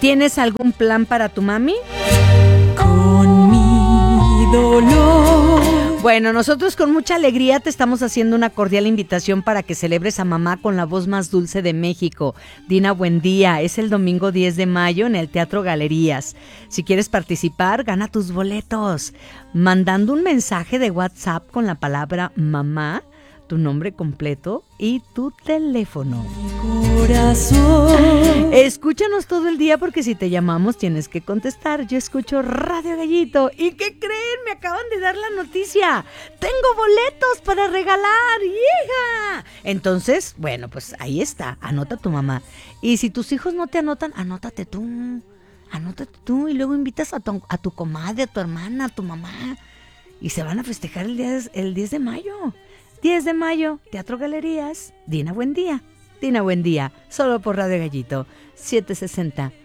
¿Tienes algún plan para tu mami? Con mi dolor. Bueno, nosotros con mucha alegría te estamos haciendo una cordial invitación para que celebres a mamá con la voz más dulce de México. Dina Buendía, es el domingo 10 de mayo en el Teatro Galerías. Si quieres participar, gana tus boletos mandando un mensaje de WhatsApp con la palabra mamá, tu nombre completo y tu teléfono. Corazón. Escúchanos todo el día porque si te llamamos tienes que contestar. Yo escucho Radio Gallito. ¿Y qué creen? Me acaban de dar la noticia. Tengo boletos para regalar, hija. Entonces, bueno, pues ahí está. Anota tu mamá. Y si tus hijos no te anotan, anótate tú. Anótate tú y luego invitas a tu comadre, a tu hermana, a tu mamá. Y se van a festejar el 10 de mayo. 10 de mayo, Teatro Galerías, Dina Buendía. Dina Buendía, solo por Radio Gallito, 760